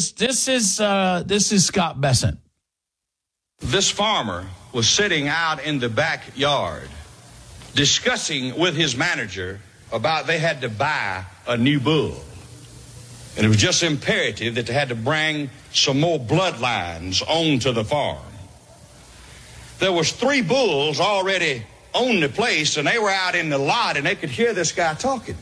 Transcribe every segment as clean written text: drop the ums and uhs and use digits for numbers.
is Scott Bessent. This farmer was sitting out in the backyard discussing with his manager about they had to buy a new bull. And it was just imperative that they had to bring some more bloodlines onto the farm. There was 3 bulls already on the place, and they were out in the lot, and they could hear this guy talking.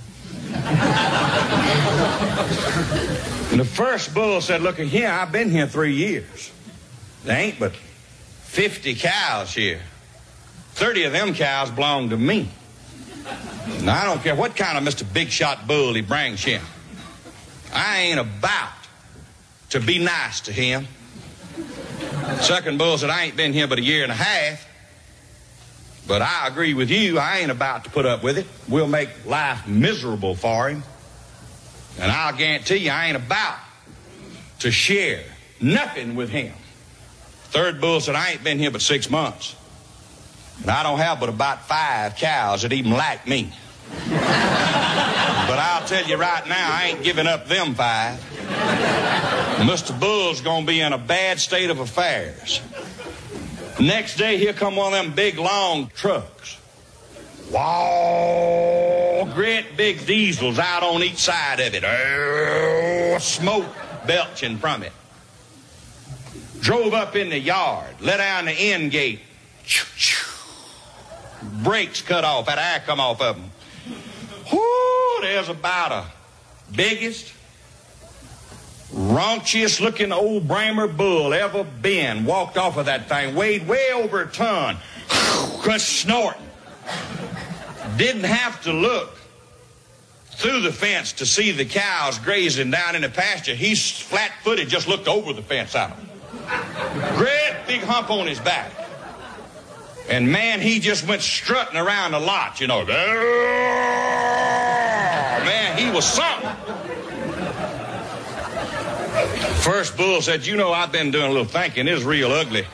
And the first bull said, "Look here, I've been here 3 years. There ain't but 50 cows here. 30 of them cows belong to me. Now, I don't care what kind of Mr. Big Shot bull he brings here. I ain't about to be nice to him." Second bull said, "I ain't been here but a year and a half. But I agree with you, I ain't about to put up with it. We'll make life miserable for him. And I'll guarantee you I ain't about to share nothing with him." Third bull said, "I ain't been here but 6 months. And I don't have but about 5 cows that even like me. But I'll tell you right now, I ain't giving up them 5. Mr. Bull's gonna be in a bad state of affairs." Next day, here come one of them big, long trucks. Wow, great big diesels out on each side of it. Smoke belching from it. Drove up in the yard, let down the end gate. Brakes cut off, that air come off of them. Whoo, there's about a biggest, raunchiest looking old Bramer bull ever been. Walked off of that thing, weighed way over a ton. Snorting. Didn't have to look through the fence to see the cows grazing down in the pasture. He's flat-footed, just looked over the fence at them. Great big hump on his back. And man, he just went strutting around the lot, you know. Man, he was something. First bull said, "You know, I've been doing a little thinking. It's real ugly.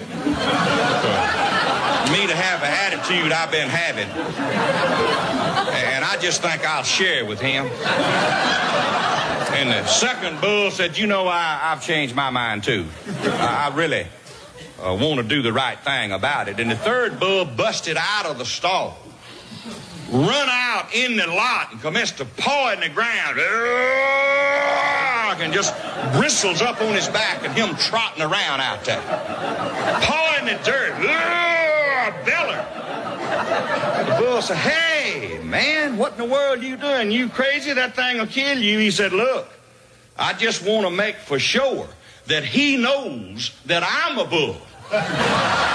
Me to have the attitude I've been having. And I just think I'll share with him." And the second bull said, "You know, I've changed my mind too. I really want to do the right thing about it." And the third bull busted out of the stall, run out in the lot, and commenced to paw in the ground. And just bristles up on his back and him trotting around out there. Paw in the dirt. Beller. The bull said, "Hey, man, what in the world are you doing? You crazy? That thing will kill you." He said, "Look, I just want to make for sure that he knows that I'm a bull."